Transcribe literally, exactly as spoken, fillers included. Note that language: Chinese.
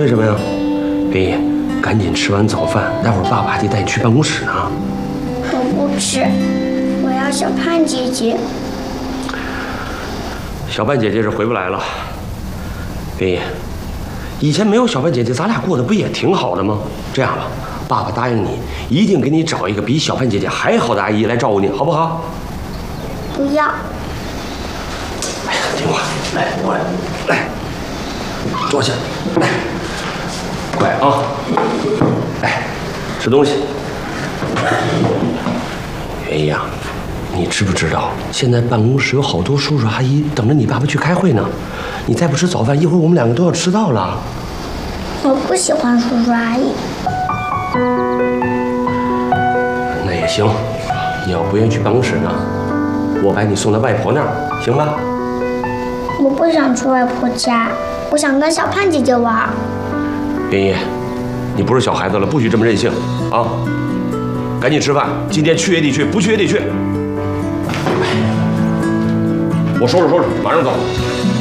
为什么呀？林毅，赶紧吃完早饭，待会儿爸爸得带你去办公室呢。 我不吃，我要小盼姐姐。 小盼姐姐是回不来了。林毅，以前没有小盼姐姐，咱俩过得不也挺好的吗？这样吧，爸爸答应你，一定给你找一个比小盼姐姐还好的阿姨来照顾你，好不好？ 不要。 哎呀，听话，来，过来，来，坐下，来，乖啊，来，吃东西。袁一啊，你知不知道现在办公室有好多叔叔阿姨等着你爸爸去开会呢？你再不吃早饭，一会儿我们两个都要迟到了。 我不喜欢叔叔阿姨。 那也行，你要不愿意去办公室呢，我把你送到外婆那儿，行吧？ 我不想去外婆家，我想跟小盼姐姐玩。 袁一，你不是小孩子了，不许这么任性啊！赶紧吃饭，今天去也得去，不去也得去。我收拾收拾，马上走。